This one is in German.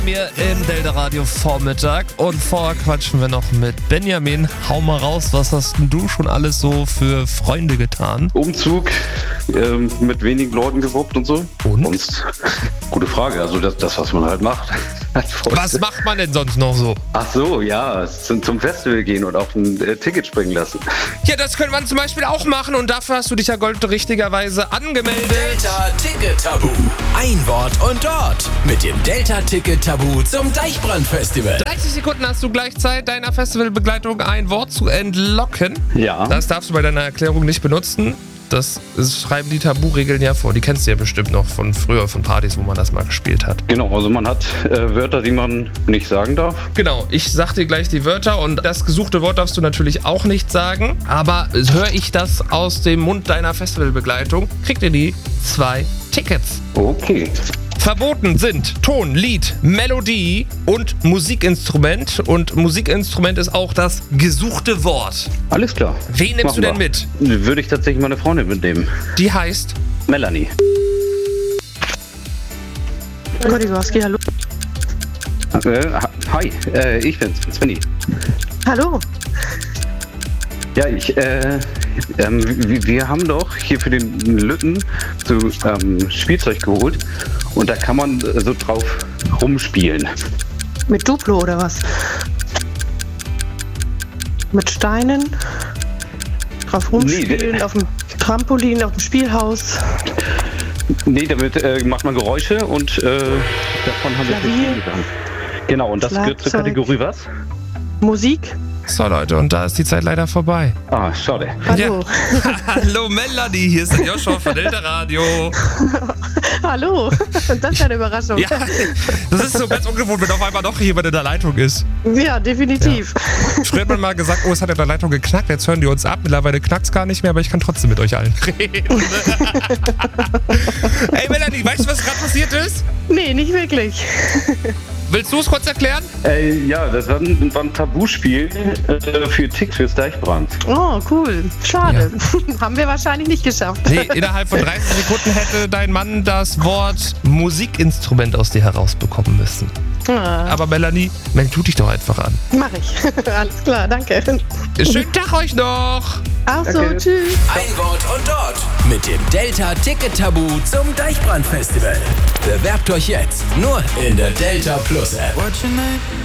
Mir im Delta Radio Vormittag und vorher quatschen wir noch mit Benjamin. Hau mal raus, was hast denn du schon alles so für Freunde getan? Umzug, mit wenigen Leuten gewuppt und so. Und? Gute Frage, also das was man halt macht. Was macht man denn sonst noch so? Ach so, ja, zum Festival gehen und auf ein Ticket springen lassen. Ja, das könnte man zum Beispiel auch machen und dafür hast du dich ja richtigerweise angemeldet. Delta-Ticket-Tabu. Ein Wort und dort. Mit dem Delta-Ticket-Tabu zum Deichbrand-Festival. 30 Sekunden hast du gleich Zeit, deiner Festivalbegleitung ein Wort zu entlocken. Ja. Das darfst du bei deiner Erklärung nicht benutzen. Das schreiben die Tabu-Regeln ja vor. Die kennst du ja bestimmt noch von früher, von Partys, wo man das mal gespielt hat. Genau, also man hat Wörter, die man nicht sagen darf. Genau, ich sag dir gleich die Wörter und das gesuchte Wort darfst du natürlich auch nicht sagen. Aber höre ich das aus dem Mund deiner Festivalbegleitung, kriegt ihr die 2 Tickets. Okay. Verboten sind Ton, Lied, Melodie und Musikinstrument. Und Musikinstrument ist auch das gesuchte Wort. Alles klar. Wen nimmst du denn mit? Würde ich tatsächlich meine Freundin mitnehmen. Die heißt? Melanie. Godiwarski, hallo. Hi, ich bin's, Svenny. Hallo. Ja, wir haben doch hier für den Lütten so Spielzeug geholt und da kann man so drauf rumspielen. Mit Duplo oder was? Mit Steinen? Drauf rumspielen, Nee, auf dem Trampolin, auf dem Spielhaus? Nee, damit macht man Geräusche und davon haben wir Klavier. viel gegangen. Genau, und das gehört zur Schlagzeug. Kategorie was? Musik? So Leute, und da ist die Zeit leider vorbei. Ah, schade. Hallo. Ja. Hallo Melanie, hier ist der Joshua von Delta Radio. Hallo. Und das ist eine Überraschung. Ja, das ist so ganz ungewohnt, wenn auf einmal noch jemand in der Leitung ist. Ja, definitiv. Früher hat man mal gesagt, oh, es hat in der Leitung geknackt, jetzt hören die uns ab. Mittlerweile knackt es gar nicht mehr, aber ich kann trotzdem mit euch allen reden. Ey Melanie, weißt du, was gerade passiert ist? Nee, nicht wirklich. Willst du es kurz erklären? Ja, das war ein Tabuspiel für Ticks fürs Deichbrand. Oh, cool. Schade. Haben wir wahrscheinlich nicht geschafft. Nee, innerhalb von 30 Sekunden hätte dein Mann das Wort Musikinstrument aus dir herausbekommen müssen. Aber Melanie, tu dich doch einfach an. Mach ich. Alles klar, danke. Schönen Tag euch noch! Ach so, Danke. tschüss. Ein Wort und dort. Mit dem Delta-Ticket-Tabu zum Deichbrand-Festival. Bewerbt euch jetzt nur in der Delta Plus App.